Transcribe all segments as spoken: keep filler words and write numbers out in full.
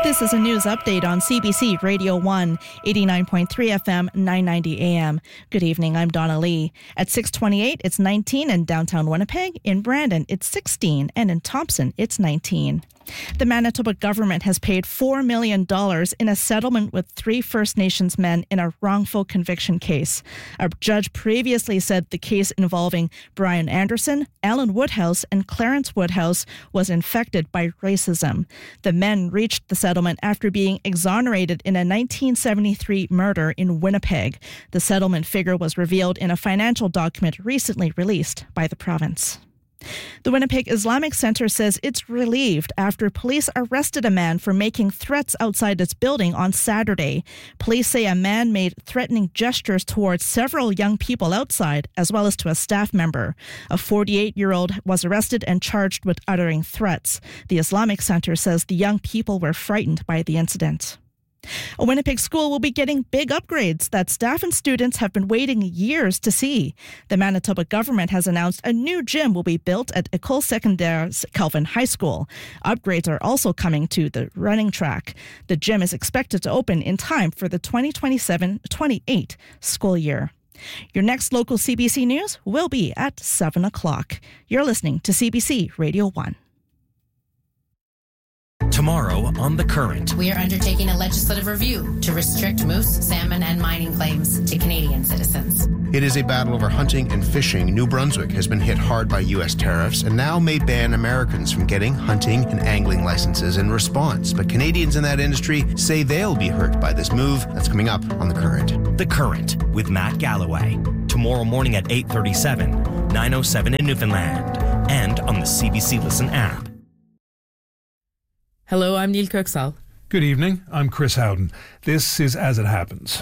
This is a news update on C B C Radio one, eighty-nine point three F M, nine ninety A M. Good evening, I'm Donna Lee. At six twenty-eight, it's nineteen in downtown Winnipeg. In Brandon, it's sixteen, and in Thompson, it's nineteen. The Manitoba government has paid four million dollars in a settlement with three First Nations men in a wrongful conviction case. A judge previously said the case involving Brian Anderson, Alan Woodhouse, and Clarence Woodhouse was infected by racism. The men reached the settlement after being exonerated in a nineteen seventy-three murder in Winnipeg. The settlement figure was revealed in a financial document recently released by the province. The Winnipeg Islamic Center says it's relieved after police arrested a man for making threats outside its building on Saturday. Police say a man made threatening gestures towards several young people outside, as well as to a staff member. A forty-eight-year-old was arrested and charged with uttering threats. The Islamic Center says the young people were frightened by the incident. A Winnipeg school will be getting big upgrades that staff and students have been waiting years to see. The Manitoba government has announced a new gym will be built at École Secondaire Calvin High School. Upgrades are also coming to the running track. The gym is expected to open in time for the twenty twenty-seven twenty-eight school year. Your next local C B C News will be at seven o'clock. You're listening to C B C Radio one. Tomorrow on The Current. We are undertaking a legislative review to restrict moose, salmon, and mining claims to Canadian citizens. It is a battle over hunting and fishing. New Brunswick has been hit hard by U S tariffs and now may ban Americans from getting hunting and angling licenses in response. But Canadians in that industry say they'll be hurt by this move. That's coming up on The Current. The Current with Matt Galloway. Tomorrow morning at eight thirty-seven, nine oh seven in Newfoundland, and on the C B C Listen app. Hello, I'm Neil Kirksall. Good evening, I'm Chris Howden. This is As It Happens.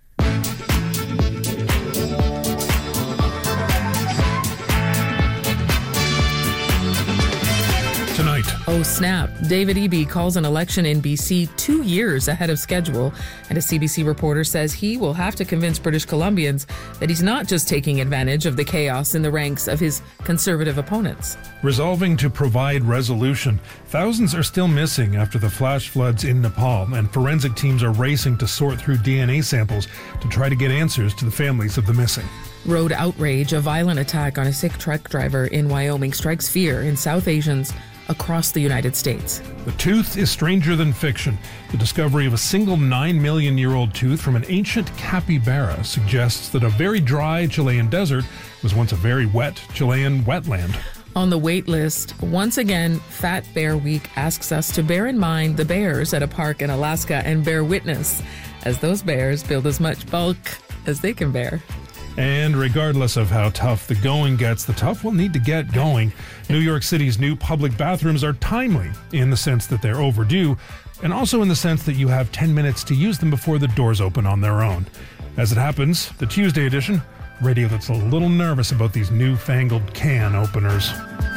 Tonight. Oh snap, David Eby calls an election in B C two years ahead of schedule, and a C B C reporter says he will have to convince British Columbians that he's not just taking advantage of the chaos in the ranks of his Conservative opponents. Resolving to provide resolution. Thousands are still missing after the flash floods in Nepal, and forensic teams are racing to sort through D N A samples to try to get answers to the families of the missing. Road outrage, a violent attack on a Sikh truck driver in Wyoming strikes fear in South Asians across the United States. The tooth is stranger than fiction. The discovery of a single nine million year old tooth from an ancient capybara suggests that a very dry Chilean desert was once a very wet Chilean wetland. On the wait list, once again, Fat Bear Week asks us to bear in mind the bears at a park in Alaska and bear witness as those bears build as much bulk as they can bear. And regardless of how tough the going gets, the tough will need to get going. New York City's new public bathrooms are timely in the sense that they're overdue, and also in the sense that you have ten minutes to use them before the doors open on their own. As it happens, the Tuesday edition, radio that's a little nervous about these newfangled can openers.